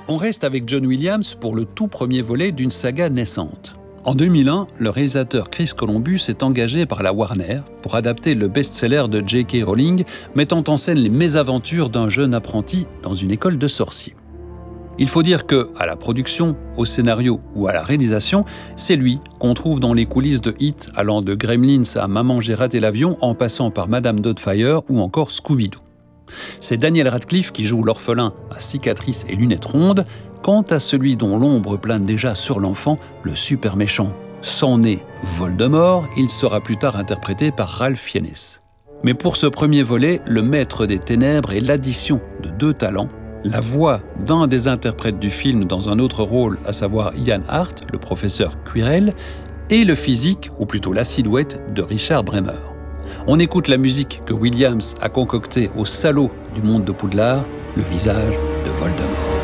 On reste avec John Williams pour le tout premier volet d'une saga naissante. En 2001, le réalisateur Chris Columbus est engagé par la Warner pour adapter le best-seller de J.K. Rowling, mettant en scène les mésaventures d'un jeune apprenti dans une école de sorciers. Il faut dire que, à la production, au scénario ou à la réalisation, c'est lui qu'on trouve dans les coulisses de hits allant de Gremlins à Maman j'ai raté l'avion en passant par Madame Doubtfire ou encore Scooby-Doo. C'est Daniel Radcliffe qui joue l'orphelin à cicatrices et lunettes rondes, quant à celui dont l'ombre plane déjà sur l'enfant, le super méchant. Sans nez Voldemort, il sera plus tard interprété par Ralph Fiennes. Mais pour ce premier volet, le maître des ténèbres est l'addition de deux talents, la voix d'un des interprètes du film dans un autre rôle, à savoir Ian Hart, le professeur Quirrell, et le physique, ou plutôt la silhouette, de Richard Bremer. On écoute la musique que Williams a concoctée au salaud du monde de Poudlard, le visage de Voldemort.